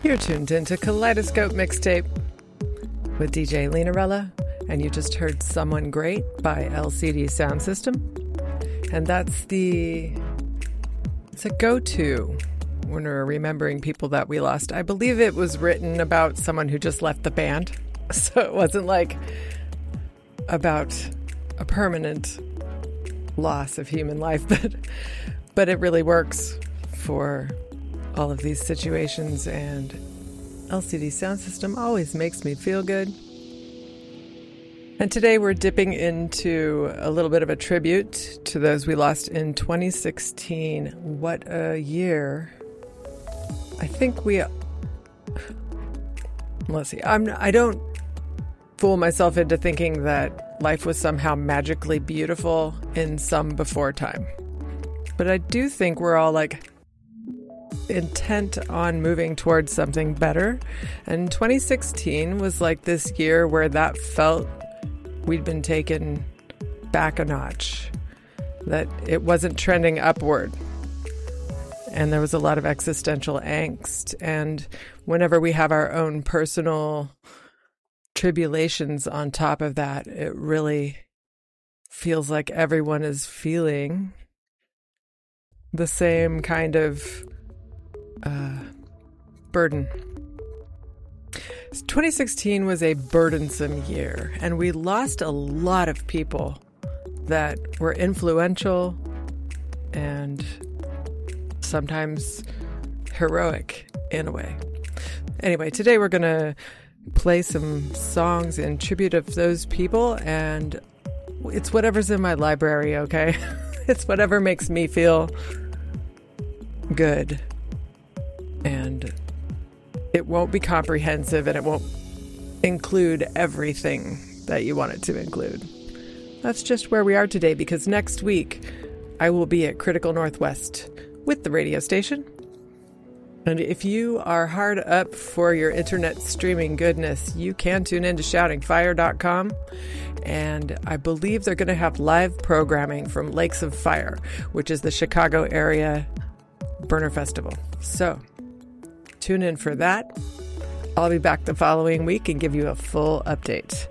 You're tuned into Kaleidoscope Mixtape with DJ Linarella, and you just heard Someone Great by LCD Sound System. And it's a go-to when we're remembering people that we lost. I believe it was written about someone who just left the band, so it wasn't like about a permanent loss of human life, but it really works for all of these situations, and LCD Sound System always makes me feel good. And today we're dipping into a little bit of a tribute to those we lost in 2016. What a year. I think let's see, I don't fool myself into thinking that life was somehow magically beautiful in some before time. But I do think we're all intent on moving towards something better. And 2016 was like this year where that felt we'd been taken back a notch, that it wasn't trending upward. And there was a lot of existential angst. And whenever we have our own personal tribulations on top of that, it really feels like everyone is feeling the same kind of burden. 2016 was a burdensome year, and we lost a lot of people that were influential and sometimes heroic in a way. Anyway, today we're going to play some songs in tribute of those people, and it's whatever's in my library, okay? It's whatever makes me feel good. And it won't be comprehensive, and it won't include everything that you want it to include. That's just where we are today, because next week I will be at Critical Northwest with the radio station. And if you are hard up for your internet streaming goodness, you can tune in to shoutingfire.com. And I believe they're going to have live programming from Lakes of Fire, which is the Chicago area burner festival. So tune in for that. I'll be back the following week and give you a full update.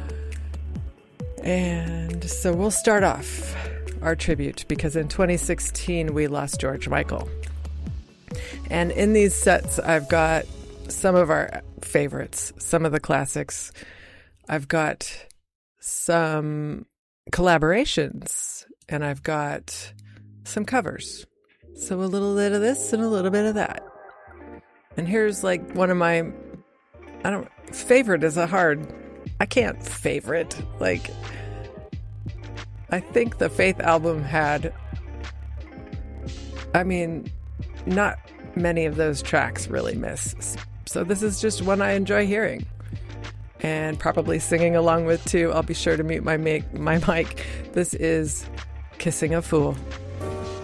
And so we'll start off our tribute, because in 2016 we lost George Michael. And in these sets, I've got some of our favorites, some of the classics. I've got some collaborations, and I've got some covers. So a little bit of this and a little bit of that. And here's one of my, favorite is I can't favorite. I think the Faith album had, not many of those tracks really miss. So this is just one I enjoy hearing and probably singing along with too. I'll be sure to mute my mic. This is Kissing a Fool.